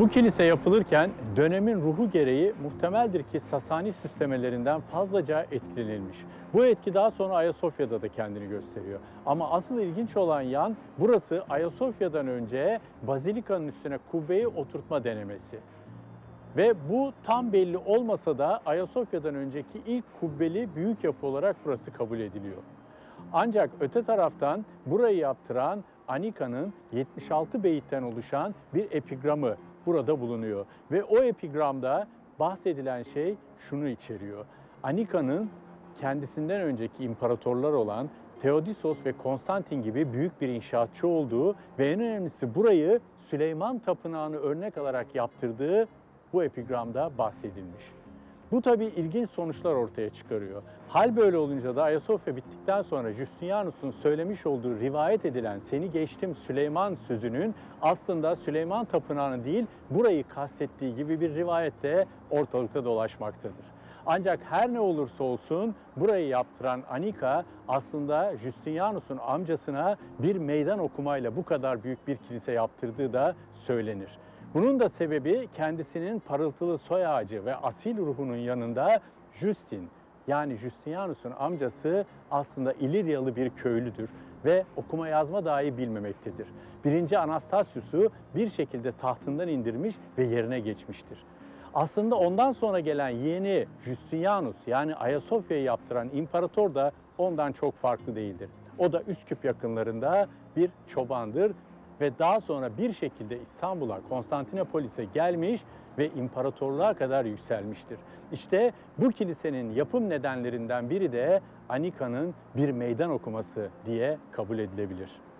Bu kilise yapılırken dönemin ruhu gereği muhtemeldir ki Sasani süslemelerinden fazlaca etkilenilmiş. Bu etki daha sonra Ayasofya'da da kendini gösteriyor. Ama asıl ilginç olan yan burası Ayasofya'dan önce bazilikanın üstüne kubbeyi oturtma denemesi. Ve bu tam belli olmasa da Ayasofya'dan önceki ilk kubbeli büyük yapı olarak burası kabul ediliyor. Ancak öte taraftan burayı yaptıran Anika'nın 76 beyitten oluşan bir epigramı burada bulunuyor. Ve o epigramda bahsedilen şey şunu içeriyor. Anika'nın kendisinden önceki imparatorlar olan Theodisos ve Konstantin gibi büyük bir inşaatçı olduğu ve en önemlisi burayı Süleyman Tapınağı'nı örnek alarak yaptırdığı bu epigramda bahsedilmiş. Bu tabii ilginç sonuçlar ortaya çıkarıyor. Hal böyle olunca da Ayasofya bittikten sonra Justinianus'un söylemiş olduğu rivayet edilen "Seni geçtim Süleyman" sözünün aslında Süleyman Tapınağı'nı değil burayı kastettiği gibi bir rivayet de ortalıkta dolaşmaktadır. Ancak her ne olursa olsun burayı yaptıran Anika aslında Justinianus'un amcasına bir meydan okumayla bu kadar büyük bir kilise yaptırdığı da söylenir. Bunun da sebebi kendisinin parıltılı soy ağacı ve asil ruhunun yanında Justin, yani Justinianus'un amcası aslında İliryalı bir köylüdür ve okuma yazma dahi bilmemektedir. 1. Anastasius'u bir şekilde tahtından indirmiş ve yerine geçmiştir. Aslında ondan sonra gelen yeğeni Justinianus, yani Ayasofya'yı yaptıran imparator da ondan çok farklı değildir. O da Üsküp yakınlarında bir çobandır ve daha sonra bir şekilde İstanbul'a, Konstantinopolis'e gelmiş ve imparatorluğa kadar yükselmiştir. İşte bu kilisenin yapım nedenlerinden biri de Anika'nın bir meydan okuması diye kabul edilebilir.